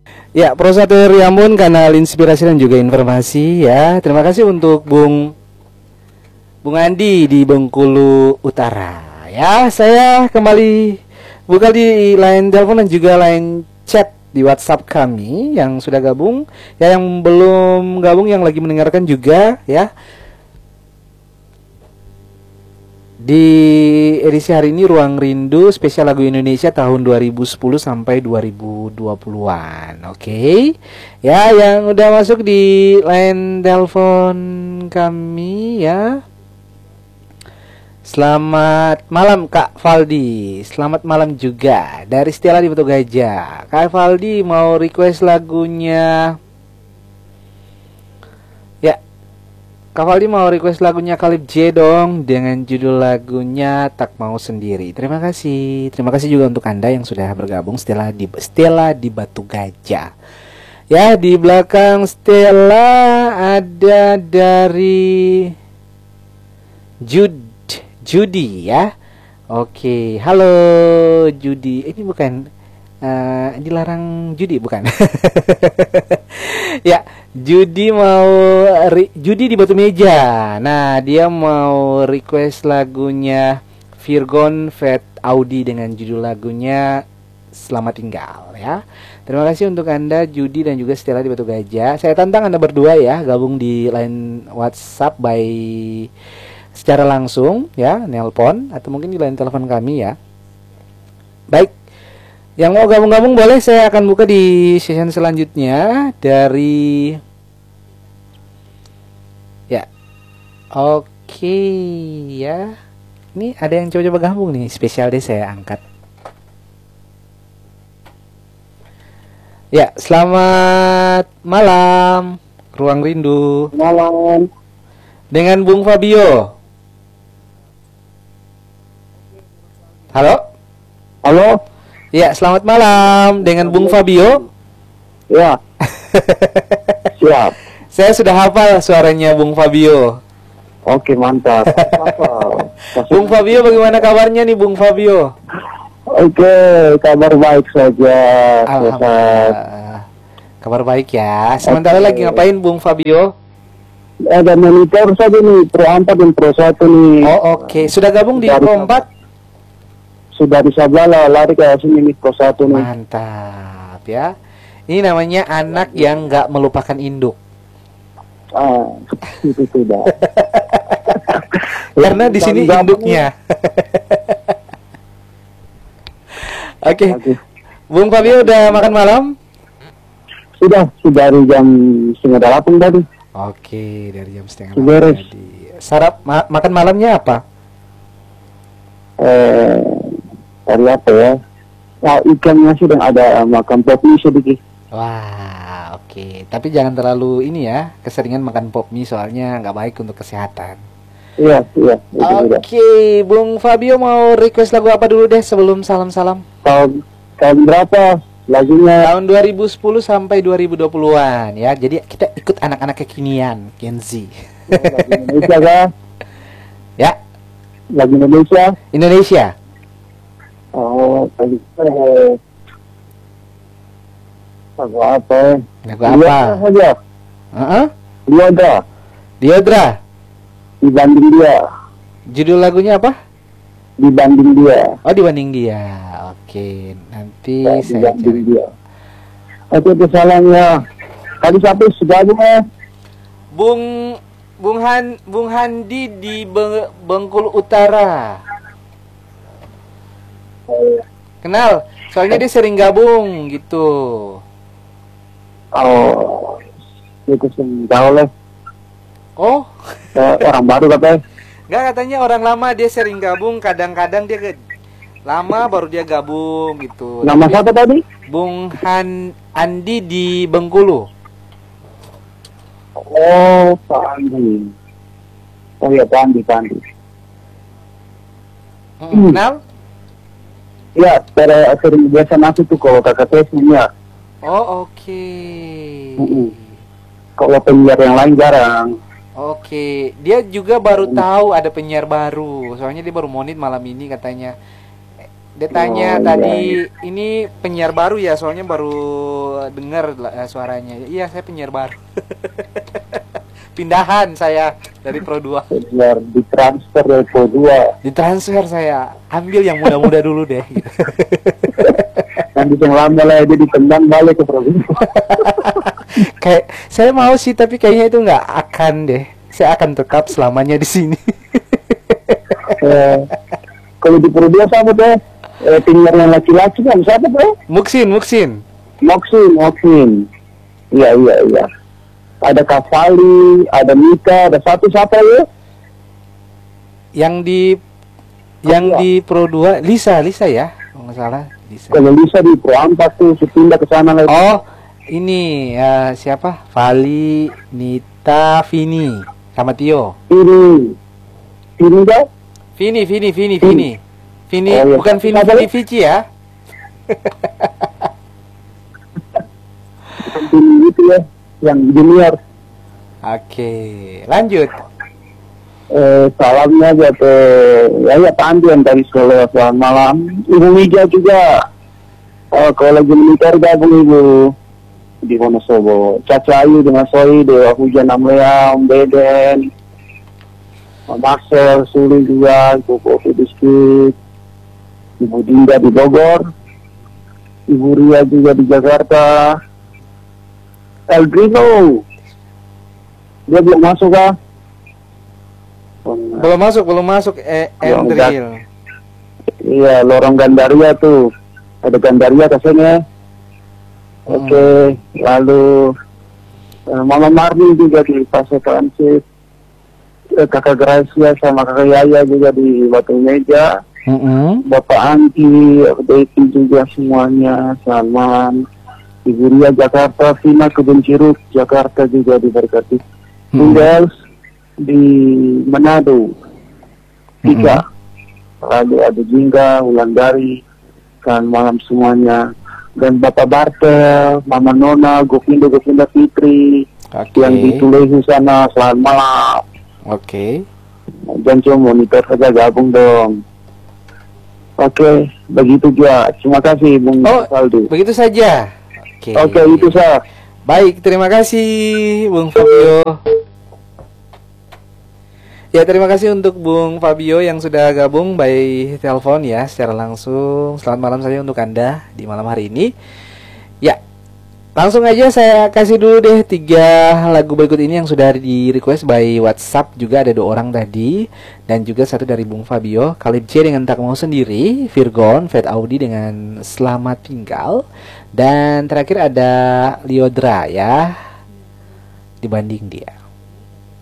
Ya, Prosatur Riambun, kanal inspirasi dan juga informasi ya. Terima kasih untuk Bung Andi di Bengkulu Utara. Ya, saya kembali buka di line telepon dan juga line chat di WhatsApp kami yang sudah gabung, ya yang belum gabung yang lagi mendengarkan juga ya. Di edisi hari ini Ruang Rindu spesial lagu Indonesia tahun 2010 sampai 2020-an. Oke. Ya, yang udah masuk di line telepon kami ya. Selamat malam Kak Valdi. Selamat malam juga dari Stella di Batu Gajah. Kak Valdi mau request lagunya. Ya, Kak Valdi mau request lagunya Kalib J dong, dengan judul lagunya Tak Mau Sendiri. Terima kasih. Terima kasih juga untuk Anda yang sudah bergabung Stella di Batu Gajah. Ya, di belakang Stella ada dari Judy ya. Oke, halo Judy. Ini bukan dilarang judi bukan? Ya, Judy di Batu Meja. Nah, dia mau request lagunya Virgon Fat Audi dengan judul lagunya Selamat Tinggal ya. Terima kasih untuk Anda Judy dan juga Stella di Batu Gajah. Saya tantang Anda berdua ya gabung di line WhatsApp by secara langsung ya, nelpon atau mungkin di line telepon kami ya. Baik. Yang mau gabung-gabung boleh, saya akan buka di session selanjutnya dari ya. Oke ya. Ini ada yang coba-coba gabung nih, spesial deh saya angkat. Ya, selamat malam Ruang Rindu. Malam. Dengan Bung Fabio. Halo? Halo? Ya, selamat malam dengan Bung Fabio. Ya. Siap. Saya sudah hafal suaranya Bung Fabio. Oke, mantap. Bung Fabio, bagaimana kabarnya nih Bung Fabio? Oke, kabar baik saja. Alhamdulillah. Kabar baik ya. Sementara Oke. lagi ngapain Bung Fabio? Ada monitor saja nih, Pro 4 dan Pro 1 nih. Oh, oke. Sudah gabung di Pro 4? Sudah bisa bela, lari ke sini nih Pro 1 nih. Mantap ya. Ini namanya anak yang nggak melupakan induk. Itu tidak. Karena di sini induknya. Oke. Bung Fabio udah makan malam? Sudah dari jam 7:30 tadi. Oke, dari jam setengah Beres. tadi. Makan malamnya apa? Dari apa ya? Ikannya sih dan ada makan pop mie sedikit. Wah, oke. Tapi jangan terlalu ini ya, keseringan makan pop mie soalnya nggak baik untuk kesehatan. Iya. Oke, Bung Fabio mau request lagu apa dulu deh sebelum salam-salam? Tahun berapa lagunya? Tahun 2010 sampai 2020-an ya. Jadi kita ikut anak-anak kekinian, Gen Z. Lagu Indonesia kan? Ya, Lagu Indonesia. Indonesia. Oh, lagu apa? Lagu apa? Saja. Diodra. Dibanding dia. Judul lagunya apa? Dibanding dia. Oh, Dibanding Dia. Oke, nanti saya Dibanding cari. dia. Oke, kesalahannya. Tadi sampai sebagainya. Bung Handi di Bengkulu Utara. Kenal? Soalnya dia sering gabung gitu. Oh, itu tahu lah. Oh, Orang baru katanya. nggak, katanya orang lama dia sering gabung. Kadang-kadang dia lama baru dia gabung gitu. Nama Tapi siapa tadi? Bung Andi di Bengkulu. Oh, Pak Andi. Oh iya, Pak Andi. Kenal? Ya, sering biasa masuk tuh kalau kakak tesnya. Oh, oke. Kalau penyiar yang lain jarang. Oke, dia juga baru tahu ada penyiar baru. Soalnya dia baru monit malam ini katanya. Dia tanya Oh, tadi, iya. ini penyiar baru ya, soalnya baru dengar suaranya. Iya, saya penyiar baru. Pindahan saya dari Pro 2. Biar ditransfer dari Pro 2. Ditransfer saya. Ambil yang muda-muda dulu deh gitu. Nanti yang lama lah dia ditendang balik ke Pro 2. Kayak saya mau sih, tapi kayaknya itu nggak akan deh. Saya akan tetap selamanya di sini. Kalau di Pro 2 siapa tuh? Timnya yang laki-laki kan siapa tuh? Muksin. Moksin. Iya. Ada Kavali, ada Mika, ada satu siapa ya? Yang di Pro 2 Lisa ya, kalau nggak salah Lisa. Kalau Lisa di Pro 4 tuh, pindah ke sana lagi. Oh, ini siapa? Vali, Nita, Vini, sama Tio. Ini dah? Vini. Oh, iya. Bukan Vini Vici ya. Ini itu ya, yang junior. Oke, lanjut. Salamnya aja ke ya Pandian dari sekolah, selamat malam. Ibu Mija juga. Kalau lagi menikah gabung Ibu di Wonosobo. Caca Ayu dengan Soi, Dewa Hujan Amleam, Beden, Marcel, Suli juga, Ibu Kopi Biskit, Ibu Dinda di Bogor, Ibu Ria juga di Jakarta. El Grino, dia belum masuk kah? Belum masuk Endril. Iya, lorong Gandaria tuh. Ada Gandaria kesini. Oke, lalu Mama Marni juga di Pasar Transit. Kakak Gracia sama kakak Yaya juga di Batu Meja. Bapak Anti, Deki juga semuanya. Selamat. Ibu Ria Jakarta, Vina Kebun Ciruk Jakarta juga diberkati. Tinggal di Manado, Tiga. Lalu ada Jingga, Wulandari, kan malam semuanya. Dan Bapak Bartel, Mama Nona, Govinda Fitri, yang di Tuleu sana, selamat malam. Oke. Dan cuma monitor saja gabung dong. Oke, begitu juga. Terima kasih Bung Saldi. Begitu saja. Oke, itu sah. Baik, terima kasih Bung Fabio. Ya, terima kasih untuk Bung Fabio yang sudah gabung by telepon ya secara langsung. Selamat malam saja untuk Anda di malam hari ini. Ya, langsung aja saya kasih dulu deh 3 lagu berikut ini yang sudah di request by WhatsApp. Juga ada 2 orang tadi, dan juga satu dari Bung Fabio, Kalib C dengan Tak Mau Sendiri, Virgon, Fat Audi dengan Selamat Tinggal, dan terakhir ada Liodra ya, Dibanding Dia.